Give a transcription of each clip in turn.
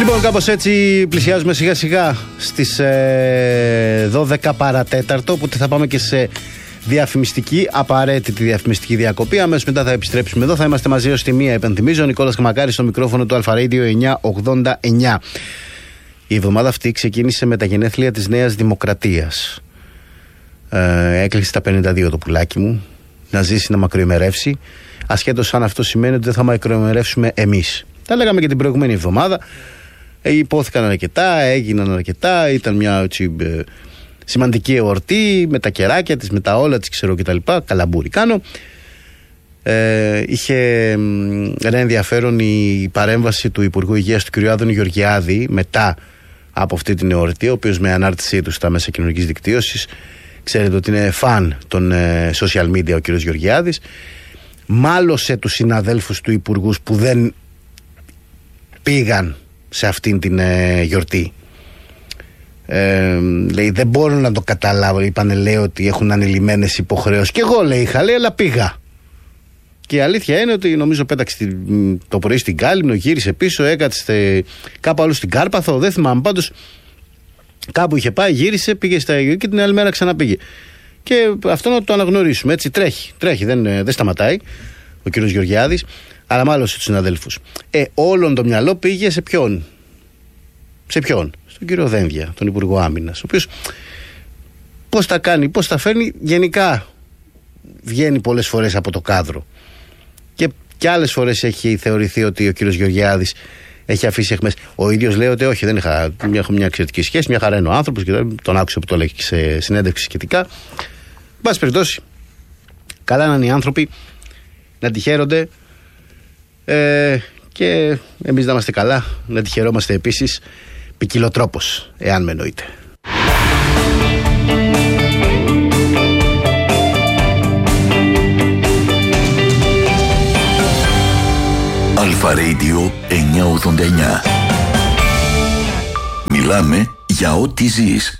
Λοιπόν, κάπως έτσι πλησιάζουμε σιγά σιγά στις 12 παρατέταρτο, οπότε θα πάμε και σε απαραίτητη διαφημιστική διακοπή. Αμέσως μετά θα επιστρέψουμε εδώ. Θα είμαστε μαζί ως τη μία, επενθυμίζω. Ο Νικόλας Καμακάρης στο μικρόφωνο του Αλφα Radio 989. Η εβδομάδα αυτή ξεκίνησε με τα γενέθλια της Νέας Δημοκρατίας. Έκλεισε τα 52 το πουλάκι μου. Να ζήσει, να μακροημερεύσει. Ασχέτως αν αυτό σημαίνει ότι δεν θα μακροημερεύσουμε εμείς. Τα λέγαμε και την προηγούμενη εβδομάδα. Υπόθηκαν αρκετά, έγιναν αρκετά. Ήταν μια έτσι, σημαντική εορτή με τα κεράκια της, με τα όλα της, ξέρω κτλ. Καλαμπούρι κάνω. Είχε ένα ενδιαφέρον η παρέμβαση του Υπουργού Υγείας του κ. Άδωνη Γεωργιάδη μετά από αυτή την εορτή, ο οποίος με ανάρτησή του στα μέσα κοινωνικής δικτύωσης, ξέρετε ότι είναι φαν των social media ο κ. Γεωργιάδης, μάλωσε τους συναδέλφους του Υπουργούς που δεν πήγαν σε αυτήν την γιορτή. Λέει, δεν μπορώ να το καταλάβω. Είπανε, λέει, ότι έχουν ανηλυμένες υποχρεώσεις. Και εγώ, λέει, είχα, λέει, αλλά πήγα. Και η αλήθεια είναι ότι νομίζω πέταξε το πρωί στην Κάλυμνο, γύρισε πίσω, έκατσε κάπου αλλού στην Κάρπαθο, δεν θυμάμαι. Πάντως κάπου είχε πάει, γύρισε, πήγε στα Αγίου και την άλλη μέρα ξαναπήγε. Και αυτό να το αναγνωρίσουμε. Έτσι τρέχει, δεν σταματάει ο κύριος Γεωργιάδης, αλλά μάλωσε τους συναδέλφους. Όλον το μυαλό πήγε σε ποιον? Στον κύριο Δένδια, τον Υπουργό Άμυνας, ο οποίος πώς τα κάνει, πώς τα φέρνει, γενικά βγαίνει πολλές φορές από το κάδρο. Και άλλες φορές έχει θεωρηθεί ότι ο κύριος Γεωργιάδης έχει αφήσει αιχμές. Ο ίδιος λέει ότι όχι, δεν έχω μια εξαιρετική σχέση, μια χαρά είναι ο άνθρωπος, και τον άκουσε που το λέει σε συνέντευξη σχετικά. Εν πάση περιπτώσει, καλά να είναι οι άνθρωποι, να τη χαίρονται, και εμείς να είμαστε καλά, να τη χαιρόμαστε επίσης ποικιλοτρόπως, εάν με εννοείται. Αλφα Radio 989. Μιλάμε για ό,τι ζεις.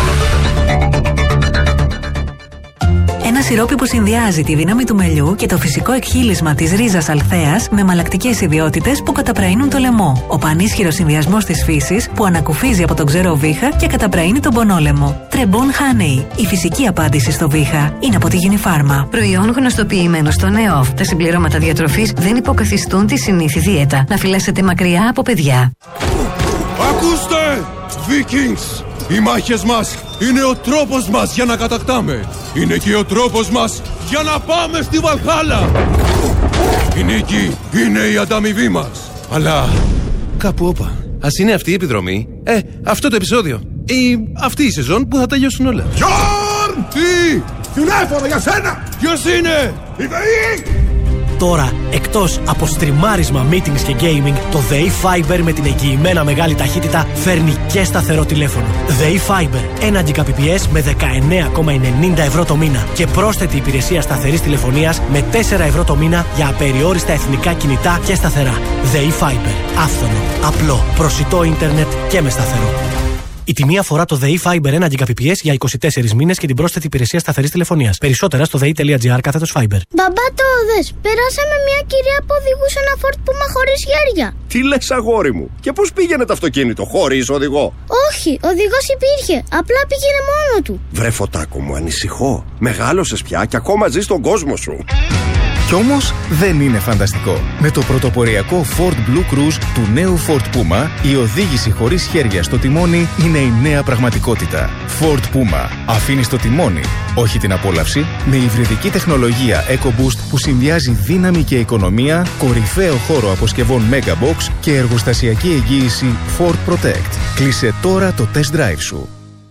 Ένα σιρόπι που συνδυάζει τη δύναμη του μελιού και το φυσικό εκχύλισμα της ρίζας αλθέας με μαλακτικές ιδιότητες που καταπραίνουν το λαιμό. Ο πανίσχυρος συνδυασμός της φύσης που ανακουφίζει από τον ξερό βήχα και καταπραίνει τον πονόλαιμο. Τρεμπόν Honey. Η φυσική απάντηση στο βήχα είναι από τη Unifarma. Προϊόν γνωστοποιημένο στο ΝΕΟΦ. Τα συμπληρώματα διατροφής δεν υποκαθιστούν τη συνήθη δίαιτα. Να φυλάσσετε μακριά από παιδιά. Ακούστε! Vikings! Οι μάχες μας είναι ο τρόπος μας για να κατακτάμε. Είναι και ο τρόπος μας για να πάμε στη Βαλχάλα. Η νίκη είναι η ανταμοιβή μας. Αλλά κάπου όπα. Ας είναι αυτή η επιδρομή, αυτό το επεισόδιο, ή αυτή η σεζόν που θα τελειώσουν όλα. Γιόρν! Τι! Τηλέφωνο για σένα! Ποιος είναι? Η ΔΕΗ! Τώρα, εκτός από στριμάρισμα, meetings και gaming, το ΔΕΗ Fiber με την εγγυημένα μεγάλη ταχύτητα φέρνει και σταθερό τηλέφωνο. ΔΕΗ Fiber, 1 Gbps με 19,90 ευρώ το μήνα και πρόσθετη υπηρεσία σταθερής τηλεφωνίας με 4 ευρώ το μήνα για απεριόριστα εθνικά κινητά και σταθερά. ΔΕΗ Fiber, άφθονο, απλό, προσιτό ίντερνετ και με σταθερό. Η τιμή αφορά το ΔΕΗ Fiber 1 Gbps για 24 μήνες και την πρόσθετη υπηρεσία σταθερής τηλεφωνίας. Περισσότερα στο dei.gr/Fiber. Μπαμπά, το δες. Περάσαμε μια κυρία που οδηγούσε ένα Ford Puma χωρίς χέρια. Τι λες, αγόρι μου? Και πώς πήγαινε το αυτοκίνητο, χωρίς οδηγό? Όχι, οδηγός υπήρχε. Απλά πήγαινε μόνο του. Βρε φωτάκο μου, ανησυχώ. Μεγάλωσες πια και ακόμα ζεις στον κόσμο σου. Κι όμως δεν είναι φανταστικό. Με το πρωτοποριακό Ford Blue Cruise του νέου Ford Puma, η οδήγηση χωρίς χέρια στο τιμόνι είναι η νέα πραγματικότητα. Ford Puma. Αφήνει το τιμόνι, όχι την απόλαυση, με υβριδική τεχνολογία EcoBoost που συνδυάζει δύναμη και οικονομία, κορυφαίο χώρο αποσκευών Megabox και εργοστασιακή εγγύηση Ford Protect. Κλείσε τώρα το test drive σου.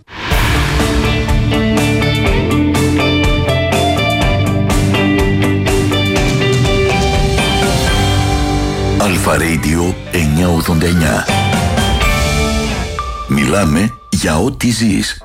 Αλφα Radio 989. Μιλάμε για ό,τι ζεις.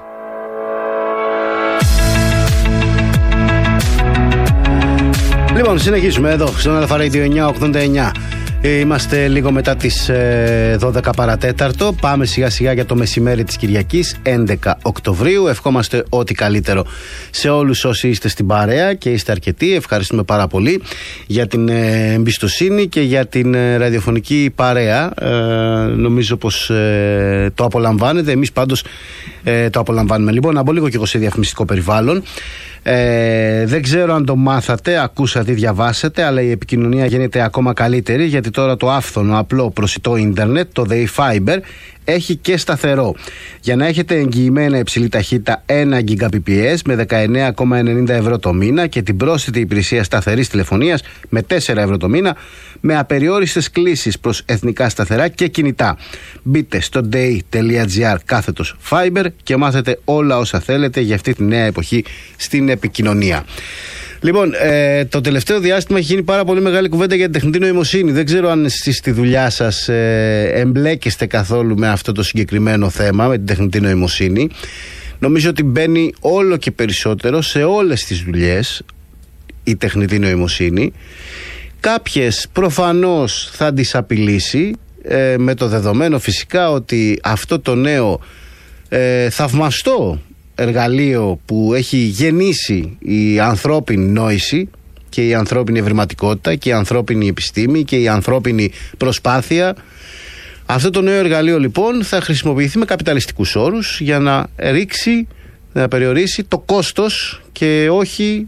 Λοιπόν, συνεχίζουμε εδώ στον Αλφα Radio 989. Είμαστε λίγο μετά τις 12 παρατέταρτο. Πάμε σιγά σιγά για το μεσημέρι της Κυριακής 11 Οκτωβρίου. Ευχόμαστε ό,τι καλύτερο σε όλους όσοι είστε στην παρέα και είστε αρκετοί. Ευχαριστούμε πάρα πολύ για την εμπιστοσύνη και για την ραδιοφωνική παρέα. Νομίζω πως το απολαμβάνετε. Εμείς πάντως το απολαμβάνουμε. Λοιπόν, να μπω λίγο και εγώ σε διαφημιστικό περιβάλλον. Δεν ξέρω αν το μάθατε, ακούσατε ή διαβάσατε, αλλά η επικοινωνία γίνεται ακόμα καλύτερη, γιατί τώρα το άφθονο, απλό, προσιτό ίντερνετ, το Day Fiber, έχει και σταθερό. Για να έχετε εγγυημένα υψηλή ταχύτητα 1 Gbps με 19,90 ευρώ το μήνα και την πρόσθετη υπηρεσία σταθερής τηλεφωνίας με 4 ευρώ το μήνα, με απεριόριστες κλήσεις προς εθνικά σταθερά και κινητά. Μπείτε στο day.gr/fiber και μάθετε όλα όσα θέλετε για αυτή τη νέα εποχή στην επικοινωνία. Λοιπόν, το τελευταίο διάστημα έχει γίνει πάρα πολύ μεγάλη κουβέντα για την τεχνητή νοημοσύνη. Δεν ξέρω αν εσείς στη δουλειά σας εμπλέκεστε καθόλου με αυτό το συγκεκριμένο θέμα, με την τεχνητή νοημοσύνη. Νομίζω ότι μπαίνει όλο και περισσότερο σε όλες τις δουλειές η τεχνητή νοημοσύνη. Κάποιες προφανώς θα τις απειλήσει, με το δεδομένο φυσικά ότι αυτό το νέο θαυμαστό εργαλείο που έχει γεννήσει η ανθρώπινη νόηση και η ανθρώπινη ευρηματικότητα και η ανθρώπινη επιστήμη και η ανθρώπινη προσπάθεια, αυτό το νέο εργαλείο λοιπόν θα χρησιμοποιηθεί με καπιταλιστικούς όρους για να ρίξει, να περιορίσει το κόστος και όχι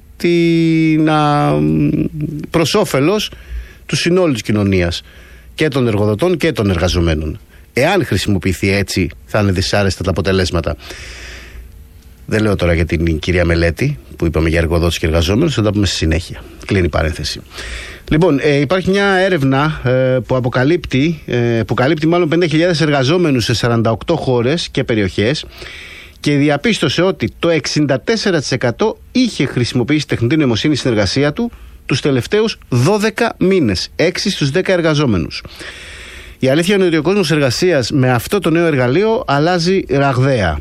προς όφελος του συνόλου της κοινωνίας και των εργοδοτών και των εργαζομένων. Εάν χρησιμοποιηθεί έτσι θα είναι δυσάρεστα τα αποτελέσματα. Δεν λέω τώρα για την κυρία Μελέτη που είπαμε για εργοδότες και εργαζόμενους, θα τα πούμε στη συνέχεια. Κλείνει η παρένθεση. Λοιπόν, υπάρχει μια έρευνα που καλύπτει μάλλον 5.000 εργαζόμενους σε 48 χώρες και περιοχές και διαπίστωσε ότι το 64% είχε χρησιμοποιήσει τεχνητή νοημοσύνη στην εργασία του τους τελευταίους 12 μήνες, 6 στους 10 εργαζόμενους. Η αλήθεια είναι ότι ο κόσμος εργασίας με αυτό το νέο εργαλείο αλλάζει ραγδαία.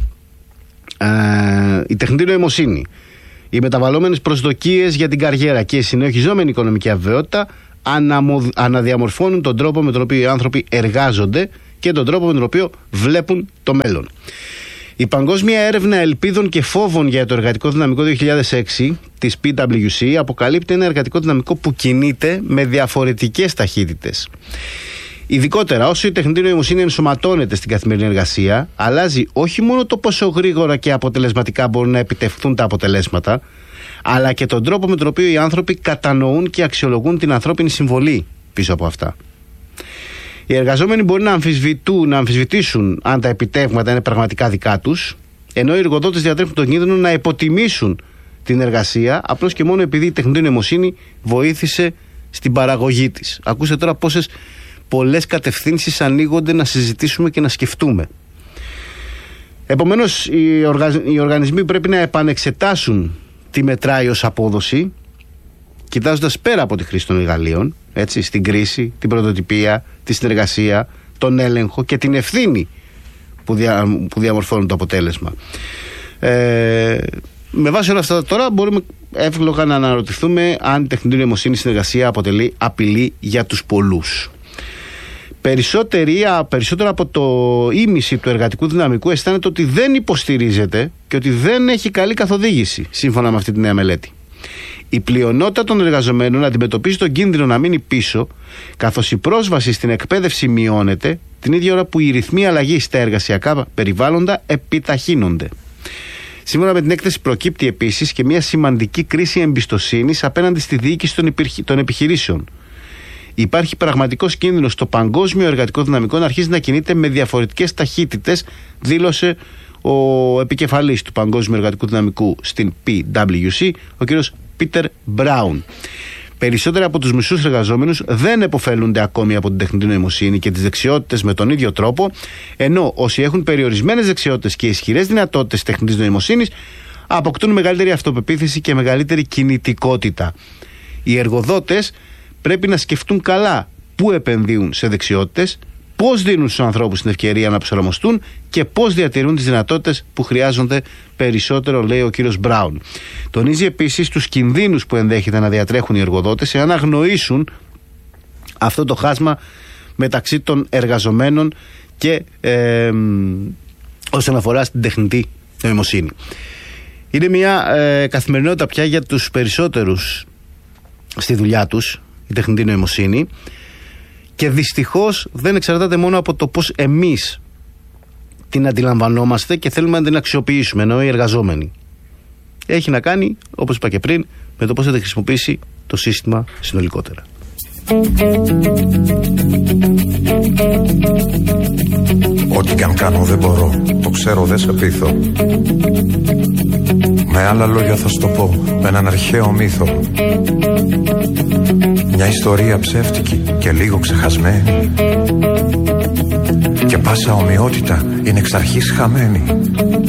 Η τεχνητή νοημοσύνη, οι μεταβαλλόμενες προσδοκίες για την καριέρα και η συνεχιζόμενη οικονομική αβεβαιότητα αναδιαμορφώνουν τον τρόπο με τον οποίο οι άνθρωποι εργάζονται και τον τρόπο με τον οποίο βλέπουν το μέλλον. Η Παγκόσμια Έρευνα Ελπίδων και Φόβων για το Εργατικό Δυναμικό 2006 της PwC αποκαλύπτει ένα εργατικό δυναμικό που κινείται με διαφορετικές ταχύτητες. Ειδικότερα, όσο η τεχνητή νοημοσύνη ενσωματώνεται στην καθημερινή εργασία, αλλάζει όχι μόνο το πόσο γρήγορα και αποτελεσματικά μπορούν να επιτευχθούν τα αποτελέσματα, αλλά και τον τρόπο με τον οποίο οι άνθρωποι κατανοούν και αξιολογούν την ανθρώπινη συμβολή πίσω από αυτά. Οι εργαζόμενοι μπορεί να αμφισβητήσουν αν τα επιτεύγματα είναι πραγματικά δικά τους, ενώ οι εργοδότες διατρέχουν τον κίνδυνο να υποτιμήσουν την εργασία απλώς και μόνο επειδή η τεχνητή νοημοσύνη βοήθησε στην παραγωγή της. Ακούστε τώρα πόσες πολλές κατευθύνσεις ανοίγονται να συζητήσουμε και να σκεφτούμε. Επομένως, οι οργανισμοί πρέπει να επανεξετάσουν τι μετράει ως απόδοση, κοιτάζοντας πέρα από τη χρήση των εργαλείων, έτσι, στην κρίση, την πρωτοτυπία, τη συνεργασία, τον έλεγχο και την ευθύνη που διαμορφώνουν το αποτέλεσμα. Με βάση όλα αυτά τώρα μπορούμε εύλογα να αναρωτηθούμε αν η τεχνητή νοημοσύνη στην εργασία αποτελεί απειλή για τους πολλούς. Περισσότερο από το ίμιση του εργατικού δυναμικού αισθάνεται ότι δεν υποστηρίζεται και ότι δεν έχει καλή καθοδήγηση, σύμφωνα με αυτή τη νέα μελέτη. Η πλειονότητα των εργαζομένων αντιμετωπίζει τον κίνδυνο να μείνει πίσω, καθώς η πρόσβαση στην εκπαίδευση μειώνεται την ίδια ώρα που οι ρυθμοί αλλαγής στα εργασιακά περιβάλλοντα επιταχύνονται. Σύμφωνα με την έκθεση, προκύπτει επίσης και μια σημαντική κρίση εμπιστοσύνης απέναντι στη διοίκηση των επιχειρήσεων. Υπάρχει πραγματικός κίνδυνος στο παγκόσμιο εργατικό δυναμικό να αρχίσει να κινείται με διαφορετικές ταχύτητες, δήλωσε ο επικεφαλής του Παγκόσμιου Εργατικού Δυναμικού στην PwC, ο κύριος Πίτερ Μπράουν. Περισσότεροι από τους μισούς εργαζόμενους δεν επωφελούνται ακόμη από την τεχνητή νοημοσύνη και τις δεξιότητες με τον ίδιο τρόπο, ενώ όσοι έχουν περιορισμένες δεξιότητες και ισχυρές δυνατότητες τεχνητής νοημοσύνης αποκτούν μεγαλύτερη αυτοπεποίθηση και μεγαλύτερη κινητικότητα. Οι εργοδότες πρέπει να σκεφτούν καλά πού επενδύουν σε δεξιότητες, πώς δίνουν στους ανθρώπους την ευκαιρία να προσαρμοστούν και πώς διατηρούν τις δυνατότητες που χρειάζονται περισσότερο, λέει ο κύριος Μπράουν. Τονίζει επίσης τους κινδύνους που ενδέχεται να διατρέχουν οι εργοδότες εάν αγνοήσουν αυτό το χάσμα μεταξύ των εργαζομένων και όσον αφορά στην τεχνητή νοημοσύνη. Είναι μια καθημερινότητα πια για τους περισσότερους στη δουλειά τους η τεχνητή νοημοσύνη, και δυστυχώς δεν εξαρτάται μόνο από το πώς εμείς την αντιλαμβανόμαστε και θέλουμε να την αξιοποιήσουμε, ενώ οι εργαζόμενοι. Έχει να κάνει, όπως είπα και πριν, με το πώς θα τη χρησιμοποιήσει το σύστημα συνολικότερα. Ό,τι κι αν κάνω δεν μπορώ, το ξέρω, δεν σε πείθω. Με άλλα λόγια θα σου το πω, με έναν αρχαίο μύθο. Μια ιστορία ψεύτικη και λίγο ξεχασμένη, και πάσα ομοιότητα είναι εξ αρχής χαμένη.